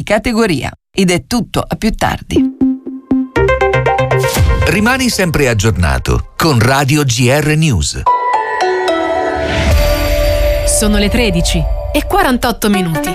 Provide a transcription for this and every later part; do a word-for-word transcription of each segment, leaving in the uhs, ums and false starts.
categoria. Ed è tutto, a più tardi. Rimani sempre aggiornato con Radio G R News. Sono le tredici e quarantotto minuti.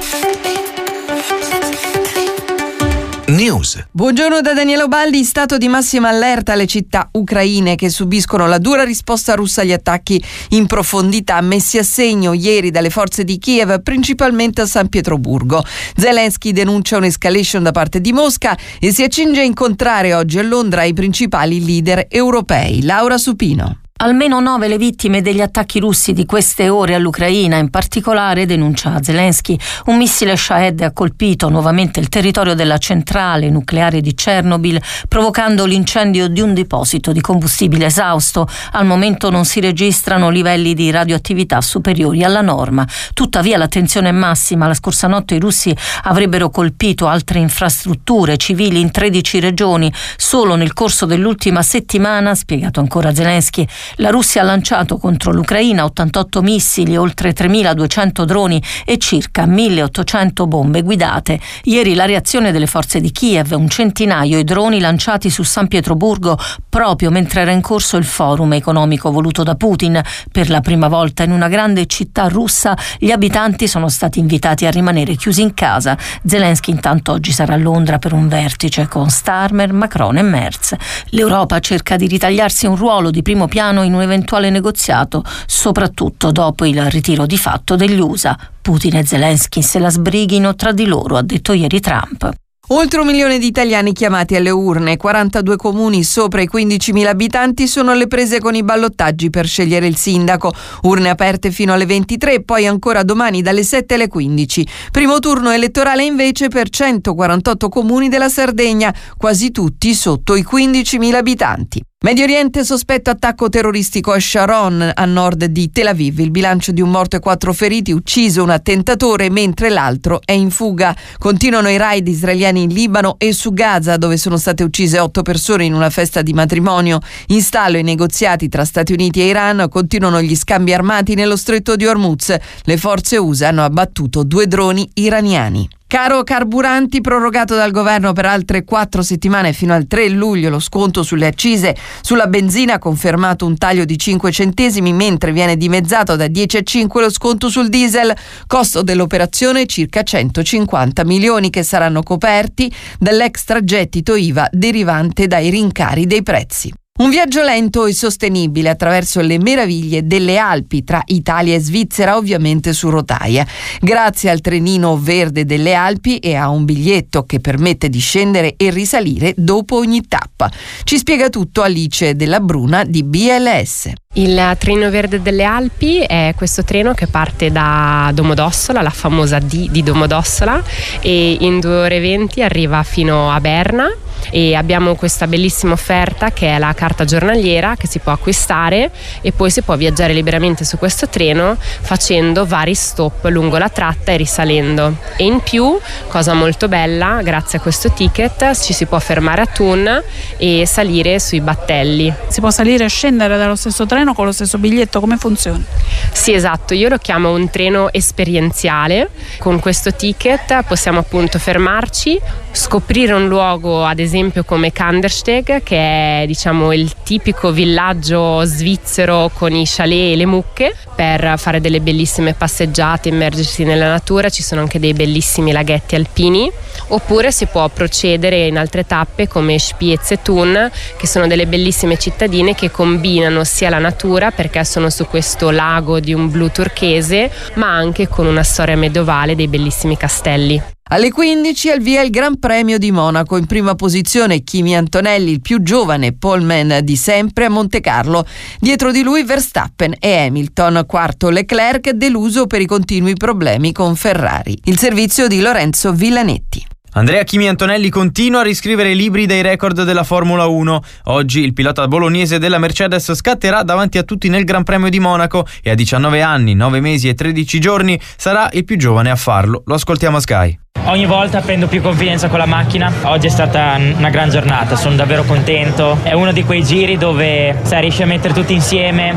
News. Buongiorno da Daniele Baldi. Stato di massima allerta alle città ucraine che subiscono la dura risposta russa agli attacchi in profondità messi a segno ieri dalle forze di Kiev, principalmente a San Pietroburgo. Zelensky denuncia un'escalation da parte di Mosca e si accinge a incontrare oggi a Londra i principali leader europei. Laura Supino. Almeno nove le vittime degli attacchi russi di queste ore all'Ucraina, in particolare, denuncia Zelensky, un missile Shahed ha colpito nuovamente il territorio della centrale nucleare di Chernobyl, provocando l'incendio di un deposito di combustibile esausto. Al momento non si registrano livelli di radioattività superiori alla norma. Tuttavia l'attenzione è massima. La scorsa notte i russi avrebbero colpito altre infrastrutture civili in tredici regioni. Solo nel corso dell'ultima settimana, ha spiegato ancora Zelensky, la Russia ha lanciato contro l'Ucraina ottantotto missili, oltre tremiladuecento droni e circa milleottocento bombe guidate. Ieri la reazione delle forze di Kiev, un centinaio i droni lanciati su San Pietroburgo proprio mentre era in corso il forum economico voluto da Putin. Per la prima volta in una grande città russa gli abitanti sono stati invitati a rimanere chiusi in casa. Zelensky intanto oggi sarà a Londra per un vertice con Starmer, Macron e Merz. L'Europa cerca di ritagliarsi un ruolo di primo piano in un eventuale negoziato, soprattutto dopo il ritiro di fatto degli U S A. Putin e Zelensky se la sbrighino tra di loro, ha detto ieri Trump. Oltre un milione di italiani chiamati alle urne, quarantadue comuni sopra i quindicimila abitanti sono alle prese con i ballottaggi per scegliere il sindaco. Urne aperte fino alle ventitré, poi ancora domani dalle sette alle quindici. Primo turno elettorale invece per centoquarantotto comuni della Sardegna, quasi tutti sotto i quindicimila abitanti. Medio Oriente, sospetto attacco terroristico a Sharon, a nord di Tel Aviv. Il bilancio di un morto e quattro feriti, ucciso un attentatore mentre l'altro è in fuga. Continuano i raid israeliani in Libano e su Gaza, dove sono state uccise otto persone in una festa di matrimonio. In stallo i negoziati tra Stati Uniti e Iran, continuano gli scambi armati nello stretto di Hormuz. Le forze U S A hanno abbattuto due droni iraniani. Caro carburanti, prorogato dal governo per altre quattro settimane fino al tre luglio lo sconto sulle accise. Sulla benzina ha confermato un taglio di cinque centesimi, mentre viene dimezzato da dieci a cinque lo sconto sul diesel. Costo dell'operazione circa centocinquanta milioni che saranno coperti dall'extragettito I V A derivante dai rincari dei prezzi. Un viaggio lento e sostenibile attraverso le meraviglie delle Alpi tra Italia e Svizzera, ovviamente su rotaia. Grazie al trenino verde delle Alpi e a un biglietto che permette di scendere e risalire dopo ogni tappa. Ci spiega tutto Alice Della Bruna di B L S. Il treno verde delle Alpi è questo treno che parte da Domodossola, la famosa D di Domodossola, e in due ore e venti arriva fino a Berna. E abbiamo questa bellissima offerta che è la carta giornaliera che si può acquistare e poi si può viaggiare liberamente su questo treno facendo vari stop lungo la tratta e risalendo. E in più, cosa molto bella, grazie a questo ticket ci si può fermare a Thun e salire sui battelli. Si può salire e scendere dallo stesso treno con lo stesso biglietto, come funziona? Sì, esatto, io lo chiamo un treno esperienziale. Con questo ticket possiamo appunto fermarci, scoprire un luogo ad esempio come Kandersteg, che è diciamo il tipico villaggio svizzero con i chalet e le mucche, per fare delle bellissime passeggiate, immergersi nella natura. Ci sono anche dei bellissimi laghetti alpini, oppure si può procedere in altre tappe come Spiez e Thun, che sono delle bellissime cittadine che combinano sia la natura, perché sono su questo lago di un blu turchese, ma anche con una storia medievale, dei bellissimi castelli. Alle quindici al via il Gran Premio di Monaco. In prima posizione Kimi Antonelli, il più giovane poleman di sempre a Montecarlo. Dietro di lui Verstappen e Hamilton. Quarto Leclerc, deluso per i continui problemi con Ferrari. Il servizio di Lorenzo Villanetti. Andrea Kimi Antonelli continua a riscrivere i libri dei record della Formula uno. Oggi il pilota bolognese della Mercedes scatterà davanti a tutti nel Gran Premio di Monaco e a diciannove anni, nove mesi e tredici giorni sarà il più giovane a farlo. Lo ascoltiamo a Sky. Ogni volta prendo più confidenza con la macchina. Oggi è stata una gran giornata, sono davvero contento. È uno di quei giri dove sai, riesci a mettere tutti insieme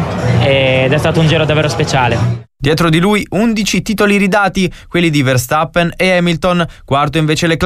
ed è stato un giro davvero speciale. Dietro di lui undici titoli ridati, quelli di Verstappen e Hamilton. Quarto invece Leclerc.